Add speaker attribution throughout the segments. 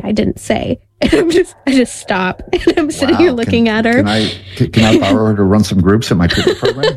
Speaker 1: I didn't say. And I just stop. And I'm sitting here looking at her.
Speaker 2: Can I borrow her to run some groups at my treatment program?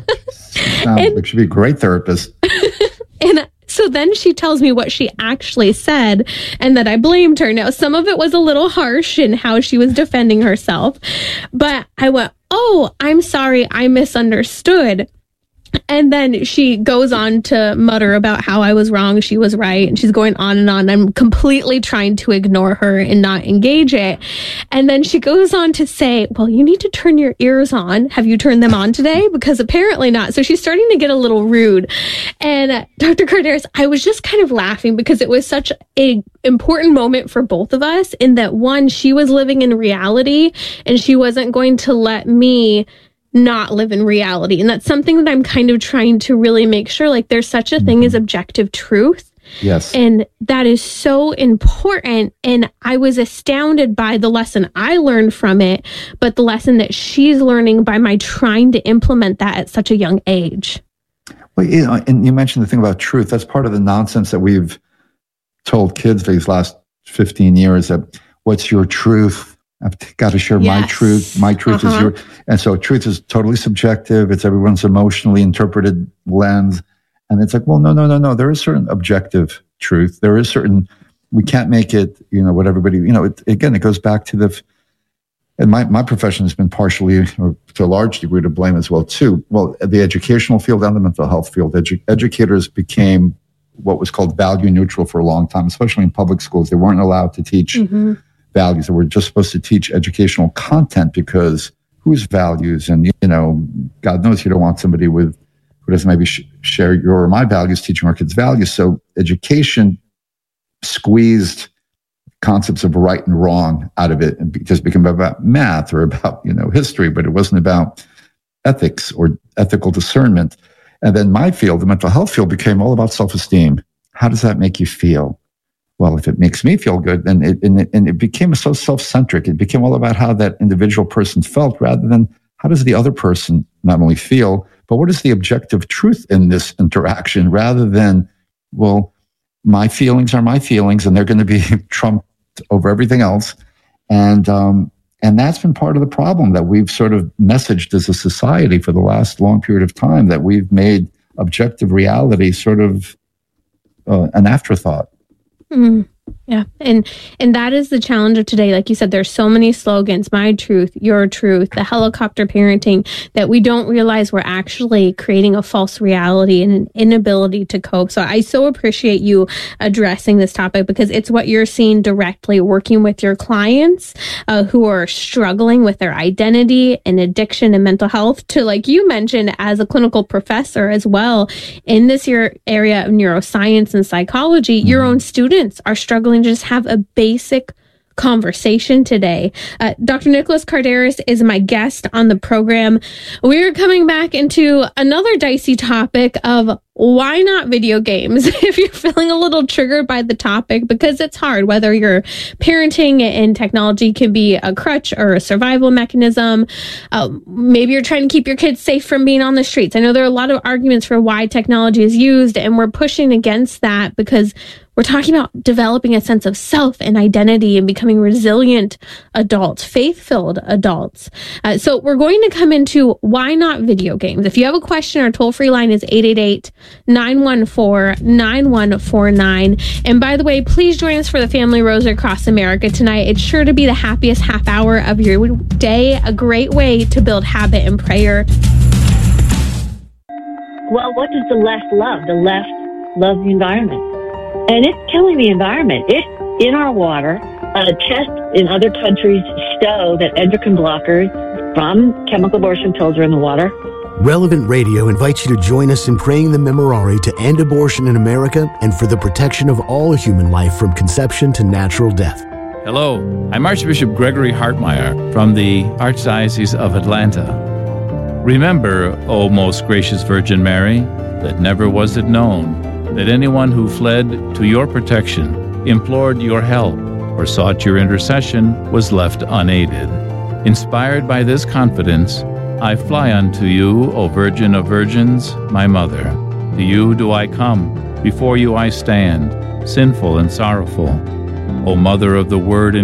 Speaker 2: She should be a great therapist.
Speaker 1: And so then she tells me what she actually said and that I blamed her. Now, some of it was a little harsh in how she was defending herself, but I went, oh, I'm sorry, I misunderstood. And then she goes on to mutter about how I was wrong, she was right, and she's going on and on. I'm completely trying to ignore her and not engage it. And then she goes on to say, well, you need to turn your ears on. Have you turned them on today? Because apparently not. So she's starting to get a little rude. And Dr. Kardaras, I was just kind of laughing because it was such an important moment for both of us in that, one, she was living in reality and she wasn't going to let me not live in reality. And that's something that I'm kind of trying to really make sure, like, there's such a thing as objective truth.
Speaker 2: Yes.
Speaker 1: And that is so important. And I was astounded by the lesson I learned from it, but the lesson that she's learning by my trying to implement that at such a young age.
Speaker 2: Well, you know, and you mentioned the thing about truth. That's part of the nonsense that we've told kids these last 15 years, that what's your truth? I've got to share my truth. My truth is your, and so truth is totally subjective. It's everyone's emotionally interpreted lens. And it's like, well, no. There is certain objective truth. There is certain, we can't make it, you know, what everybody, you know, it goes back to and my profession has been partially, or to a large degree, to blame as well, too. Well, the educational field and the mental health field, educators became what was called value neutral for a long time, especially in public schools. They weren't allowed to teach values. They were just supposed to teach educational content, because whose values? And, you know, God knows you don't want somebody who doesn't maybe share your or my values teaching our kids values. So education squeezed concepts of right and wrong out of it, and just became about math or about, you know, history, but it wasn't about ethics or ethical discernment. And then my field, the mental health field, became all about self-esteem. How does that make you feel? Well, if it makes me feel good, then it became so self-centric. It became all about how that individual person felt, rather than how does the other person not only feel, but what is the objective truth in this interaction, rather than, well, my feelings are my feelings and they're going to be trumped over everything else. And that's been part of the problem that we've sort of messaged as a society for the last long period of time, that we've made objective reality sort of an afterthought.
Speaker 1: Yeah. And that is the challenge of today. Like you said, there's so many slogans, my truth, your truth, the helicopter parenting, that we don't realize we're actually creating a false reality and an inability to cope. So I so appreciate you addressing this topic, because it's what you're seeing directly working with your clients who are struggling with their identity and addiction and mental health, to, like you mentioned, as a clinical professor as well in this area of neuroscience and psychology, your own students are struggling to just have a basic conversation today. Dr. Nicholas Kardaras is my guest on the program. We're coming back into another dicey topic of why not video games? If you're feeling a little triggered by the topic, because it's hard, whether you're parenting and technology can be a crutch or a survival mechanism. Maybe you're trying to keep your kids safe from being on the streets. I know there are a lot of arguments for why technology is used, and we're pushing against that because we're talking about developing a sense of self and identity and becoming resilient adults, faith-filled adults. So we're going to come into why not video games. If you have a question, our toll-free line is 888-914-9149. And by the way, please join us for the Family Rosary Across America tonight. It's sure to be the happiest half hour of your day, a great way to build habit and prayer.
Speaker 3: Well, what does the left love? The left loves the environment. And it's killing the environment. It's in our water. Tests in other countries show that endocrine blockers from chemical abortion pills are in the water.
Speaker 4: Relevant Radio invites you to join us in praying the Memorare to end abortion in America and for the protection of all human life from conception to natural death.
Speaker 5: Hello, I'm Archbishop Gregory Hartmeyer from the Archdiocese of Atlanta. Remember, O most gracious Virgin Mary, that never was it known that anyone who fled to your protection, implored your help, or sought your intercession was left unaided. Inspired by this confidence, I fly unto you, O Virgin of Virgins, my Mother. To you do I come, before you I stand, sinful and sorrowful. O Mother of the Word